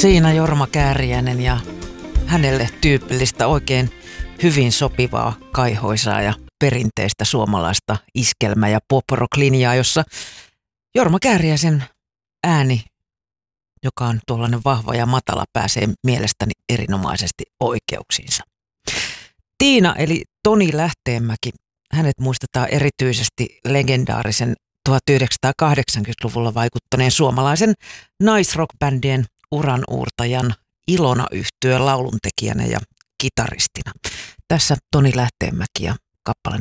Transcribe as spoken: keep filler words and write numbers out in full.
Siinä Jorma Kääriäinen ja hänelle tyypillistä oikein hyvin sopivaa, kaihoisaa ja perinteistä suomalaista iskelmä- ja pop-rock-linjaa, jossa Jorma Kääriäisen ääni, joka on tuollainen vahva ja matala, pääsee mielestäni erinomaisesti oikeuksiinsa. Tiina eli Toni Lähteenmäki, hänet muistetaan erityisesti legendaarisen tuhatyhdeksänsataakahdeksankymmentäluvulla vaikuttaneen suomalaisen naisrock-bändien uranuurtajan Ilona-yhtyön lauluntekijänä ja kitaristina. Tässä Toni Lähteenmäki ja kappale